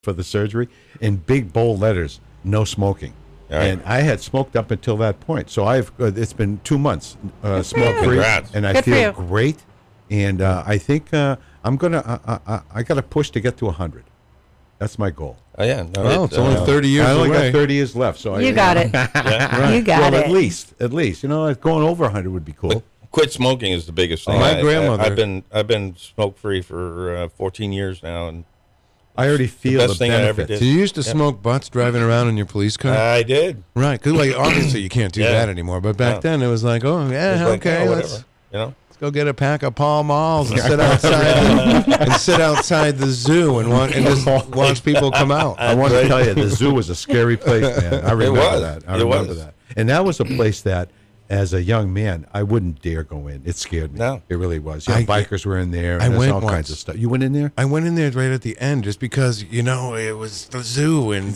for the surgery in big bold letters, no smoking. Right. And I had smoked up until that point. So it's been 2 months smoke free, Congrats. and I Good for feel you. great. And I think I'm gonna I got to push to get to 100. That's my goal. Oh yeah. No, Well, it's only 30 years I only away. got 30 years left, so You got it. You got well, it. at least, going over 100 would be cool. Quit smoking is the biggest thing. My grandmother- I've been smoke free for 14 years now, and I already feel the best thing I ever benefits. So you used to smoke butts driving around in your police car? I did. Right, because like obviously you can't do Yeah. that anymore. But back No. then it was like, oh yeah, It's like, okay, oh, let's whatever. You know. go get a pack of Pall Malls and sit outside the zoo and just watch people come out. I want to tell you, the zoo was a scary place, man. I remember was. that. I It remember was. that. And that was a place that, as a young man, I wouldn't dare go in. It scared me. No. It really was. Bikers were in there. And I there's went all kinds once. of stuff. You went in there? I went in there right at the end just because it was the zoo and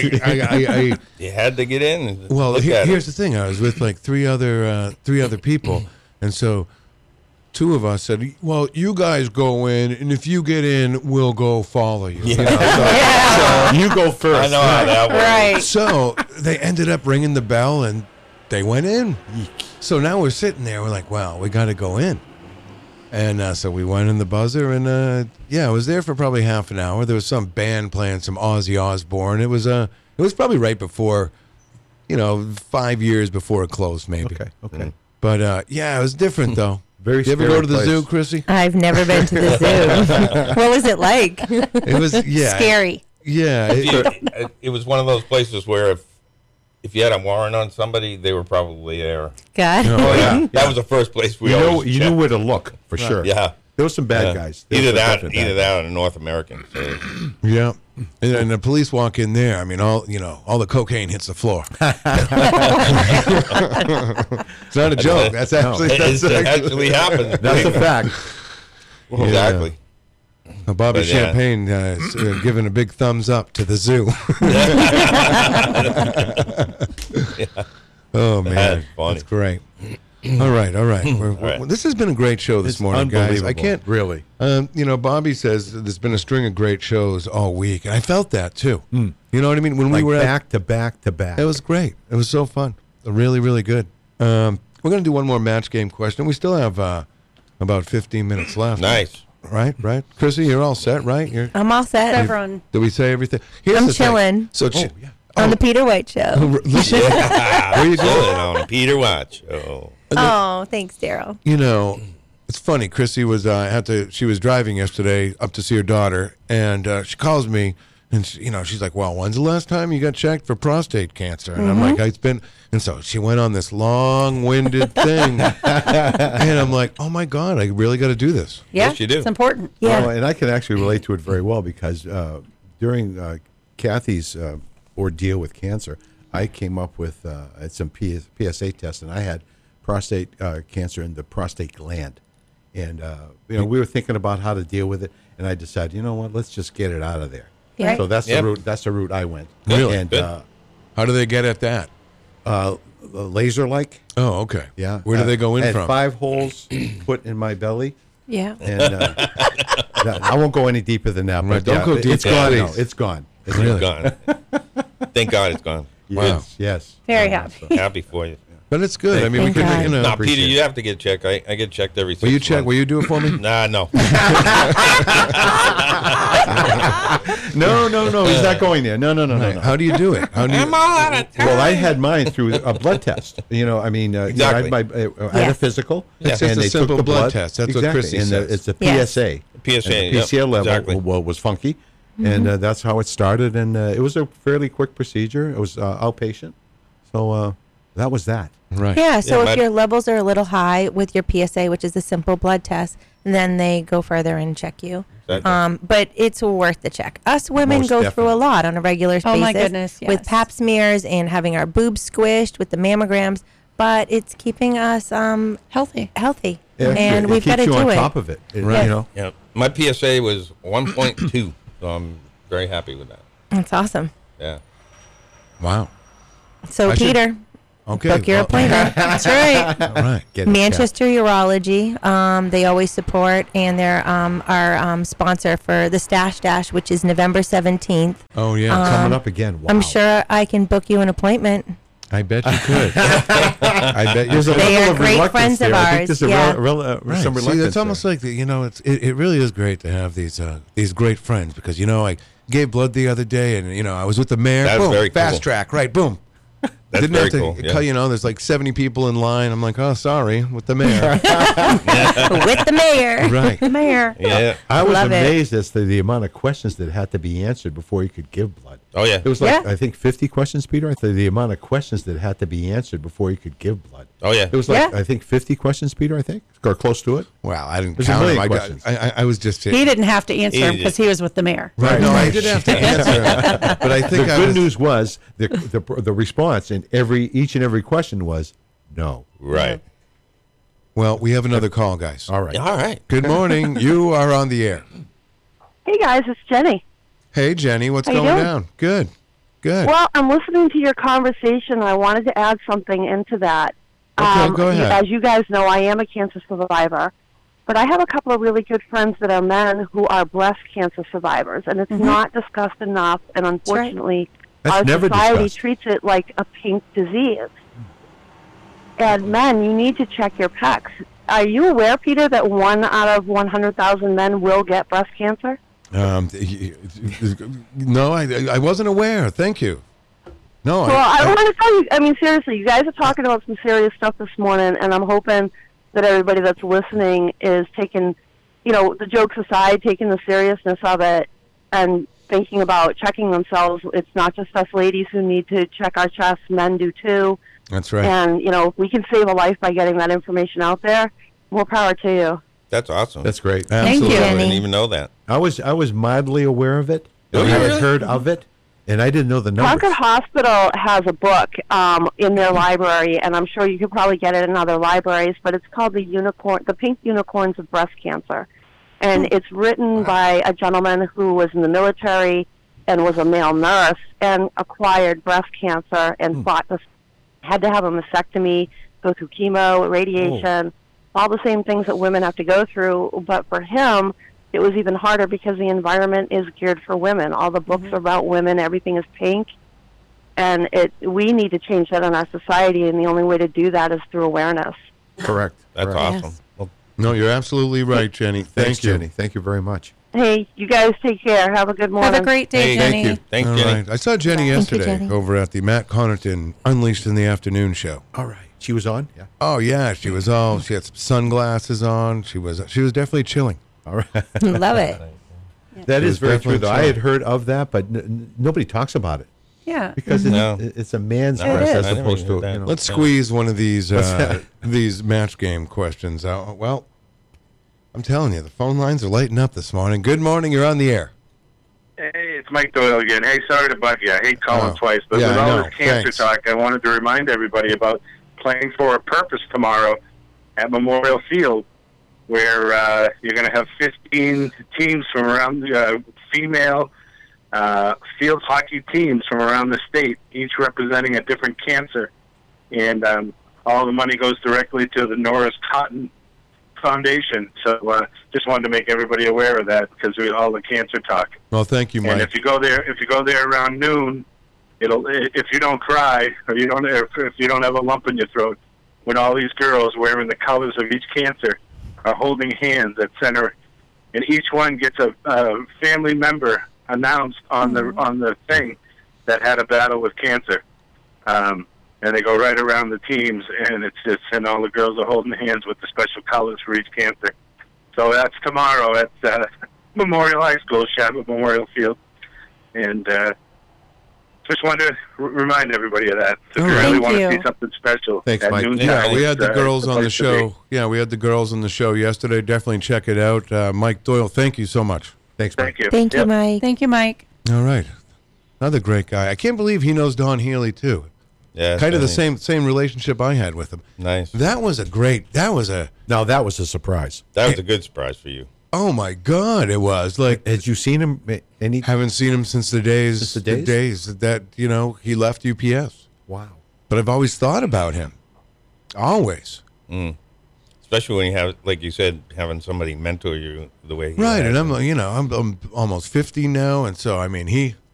I You had to get in. And well, look at here's it. the thing. I was with like three other people, and so two of us said, "Well, you guys go in, and if you get in, we'll go follow you." You know, Yeah. You go first. I know how that works. Right. so they ended up ringing the bell, and they went in. So now we're sitting there. We're like, "Wow, we got to go in." And so we went in the buzzer, and I was there for probably half an hour. There was some band playing some Ozzy Osbourne. It was probably right before, 5 years before it closed, maybe. Okay. But it was different though. Very You ever scary go to the place. zoo, Chrissy? I've never been to the zoo. What was it like? It was Scary. Yeah, It was one of those places where if you had a warrant on somebody, they were probably there. God. Oh yeah, that was the first place we always You checked. knew where to look, for sure. Yeah. There were some bad Yeah. guys. There Either were some that, definite bad either or North American. So. yeah. And the police walk in there. I mean, all the cocaine hits the floor. It's not a joke. That's actually It actually happened. That's a fact. Exactly. Bobby But, yeah. Champagne is giving a big thumbs up to the zoo. Oh man, That's funny. that's great. All right. right. This has been a great show this It's morning, guys. I unbelievable, can't really. Bobby says there's been a string of great shows all week, and I felt that too. You know what I mean? When Like we were back to back to back. it was great. It was so fun. Really, really good. We're going to do one more match game question. We still have about 15 minutes left. Nice. Right. Chrissy, you're all set, right? I'm all set. Everyone. Did we say everything? Here's I'm the thing. chilling. So, On the Peter White Show. listen, Where you going on Peter Watch? Oh. Oh, thanks, Daryl. it's funny. Chrissy was she was driving yesterday up to see her daughter, and she calls me, and she's like, "Well, when's the last time you got checked for prostate cancer?" And I'm like, "It's been," and so she went on this long-winded thing, and I'm like, "Oh my God, I really got to do this." Yeah. Yes, you do. It's important. Yeah. Well, and I can actually relate to it very well because during Kathy's ordeal with cancer, I came up with some PSA tests, and I had prostate cancer in the prostate gland. And, we were thinking about how to deal with it, and I decided, you know what, let's just get it out of there. Yeah. So that's Yep. the route I went. Really? And Good. How do they get at that? laser-like. Oh, okay. Yeah. Where do they go in I had from? 5 holes put in my belly. Yeah. And I won't go any deeper than that. Right, But don't go deep, It's gone. please. No, it's gone. It's Really? Gone. Thank God it's gone. Wow. Yes. Very happy. Happy for you. But it's good. I mean, we Thank can, God. Now, Appreciate Peter, it. you have to get checked. I get checked every 6 will you months. check? Will you do it for me? Nah, no. No. He's not going there. No. How do you do it? How do you? I'm all out of time. Well, I had mine through a blood test. I Exactly. had I had a physical. It's just and a they simple took the blood test. That's what exactly. Chrissy and says. It's a Yes. PSA. PSA, And the yep, PSA level exactly. was funky, and that's how it started. And it was a fairly quick procedure. It was outpatient. So that was that. Right. Yeah, so Yeah, if your levels are a little high with your PSA, which is a simple blood test, then they go further and check you. Exactly. But it's worth the check. Us women Most go through definitely. a lot on a regular basis. Oh, my goodness, With yes. pap smears and having our boobs squished with the mammograms, but it's keeping us Healthy. healthy. Yeah, And it we've got to keeps you do on it. top of it. Right. Yeah. My PSA was 1.2, so I'm very happy with that. That's awesome. Yeah. Wow. So, I should- Peter, Okay. Book your well, appointment. That's right. All right. Get it, Manchester Urology. They always support, and they're our sponsor for the Stash Dash, which is November 17th. Oh, yeah. Coming up again. Wow. I'm sure I can book you an appointment. I bet you could. I bet you There's a could. They level are of great reluctance friends of there. I think ours, there's a yeah. Right. some See, reluctance it's almost there. like it really is great to have these great friends because I gave blood the other day and I was with the mayor. That's Boom, very fast cool. track, right? Boom. That's Didn't very have to cool. Yeah. there's like 70 people in line. I'm like, oh, sorry, with the mayor. With the mayor. Right. The mayor. Yeah. I was Love it. amazed as to the amount of questions that had to be answered before you could give blood. Oh yeah. It was like, Yeah. I think 50 questions, Peter. I think the amount of questions that had to be answered before you could give blood. Oh yeah. It was like, Yeah. I think 50 questions, Peter, I think, or close to it. Wow, I didn't There's a count million them. questions. I was just He didn't have to answer him Easy. because he was with the mayor. Right. No, I did have to answer, but I The think I good was, news was the response in each and every question was no. Right. Well, we have another call, guys. All right. All right. Good morning. You are on the air. Hey guys, it's Jenny. Hey, Jenny, what's How you going doing? down? Good. Good. Well, I'm listening to your conversation. I wanted to add something into that. Okay, go ahead. As you guys know, I am a cancer survivor, but I have a couple of really good friends that are men who are breast cancer survivors, and it's not discussed enough. And unfortunately, That's our never society discussed. treats it like a pink disease. And men, you need to check your pecs. Are you aware, Peter, that 1 out of 100,000 men will get breast cancer? No, I wasn't aware. Thank you. No, Well, I want to tell you, I mean, seriously, you guys are talking about some serious stuff this morning, and I'm hoping that everybody that's listening is taking, the jokes aside, taking the seriousness of it and thinking about checking themselves. It's not just us ladies who need to check our chests, men do too. that's right. And, if we can save a life by getting that information out there, more power to you. That's awesome. That's great. Thank you, I Jenny. didn't even know that. I was mildly aware of it. Oh, I yeah, had really? heard of it, and I didn't know the numbers. Concord Hospital has a book in their library, and I'm sure you could probably get it in other libraries, but it's called The Pink Unicorns of Breast Cancer. And it's written by a gentleman who was in the military and was a male nurse and acquired breast cancer and had to have a mastectomy, go through chemo, radiation, all the same things that women have to go through. But for him, it was even harder because the environment is geared for women. All the books are about women. Everything is pink. And we need to change that in our society, and the only way to do that is through awareness. Correct. That's Correct. awesome. Yes. Well, No, you're absolutely right, Jenny. Thanks, Thank you. Jenny. Thank you very much. Hey, you guys take care. Have a good morning. Have a great day, Hey, Jenny. thank you. thanks, All Jenny. right. I saw Jenny Thank you, yesterday Jenny. over at the Matt Connaughton Unleashed in the Afternoon show. All right. She was on? Yeah. Oh yeah, she had some sunglasses on. She was definitely chilling. All right. Love it. That She is was very true, definitely though. I chilling. had heard of that, but nobody talks about it Yeah. because No. it's a man's No, breast it as is. I never opposed to, heard that. Let's Yeah. squeeze one of these match game questions out. Well, I'm telling you, the phone lines are lighting up this morning. Good morning, you're on the air. Hey, it's Mike Doyle again. Hey, sorry to bug you. I hate calling Oh. twice, but Yeah, with I all know. this cancer Thanks. talk, I wanted to remind everybody about Playing for a Purpose tomorrow at Memorial Field, where you're going to have 15 teams from around the female field hockey teams from around the state, each representing a different cancer. And all the money goes directly to the Norris Cotton Foundation. So just wanted to make everybody aware of that because of all the cancer talk. Well, thank you, And Mike. if you go there around noon, if you don't cry or if you don't have a lump in your throat, when all these girls wearing the colors of each cancer are holding hands at center, and each one gets a family member announced on the thing that had a battle with cancer, and they go right around the teams, and all the girls are holding hands with the special colors for each cancer. So that's tomorrow at Memorial High School, Shabbat Memorial Field. And just wanted to remind everybody of that. If All you right. really Thank want to you. see something special Thanks, at Mike. noontime, Yeah, we had the it's, girls it's on a the place to be. show. Yeah, we had the girls on the show yesterday. Definitely check it out. Mike Doyle, thank you so much. Thanks, Mike. Thank you. Thank you, Yep. Mike. Thank you, Mike. All right. Another great guy. I can't believe he knows Don Healy, too. Yeah, Kind of the Jenny. same relationship I had with him. Nice. That was Now, that was a surprise. That was a good surprise for you. oh my God, it was. Like, Had you seen him any? haven't seen him since the days, Since the days? that, he left UPS. Wow. but I've always thought about him. Always. Especially when you have, like you said, having somebody mentor you the way he Right, has. and I'm almost 50 now, and so I mean he